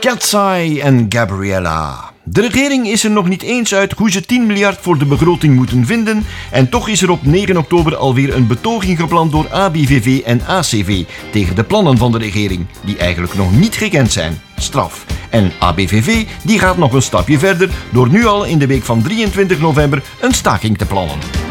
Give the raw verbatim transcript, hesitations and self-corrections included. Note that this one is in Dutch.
Katsai en Gabriella. De regering is er nog niet eens uit hoe ze tien miljard voor de begroting moeten vinden en toch is er op negen oktober alweer een betoging gepland door A B V V en A C V tegen de plannen van de regering, die eigenlijk nog niet gekend zijn. Straf. En A B V V die gaat nog een stapje verder door nu al in de week van drieëntwintig november een staking te plannen.